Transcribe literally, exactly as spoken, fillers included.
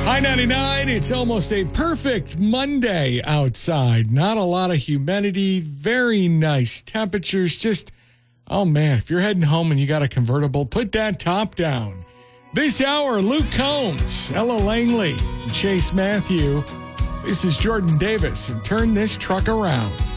I ninety-nine, it's almost a perfect Monday outside. Not a lot of humidity, very nice temperatures. Just, oh man, if you're heading home and you got a convertible, put that top down. This hour, Luke Combs, Ella Langley, and Chase Matthew. This is Jordan Davis, and turn this truck around.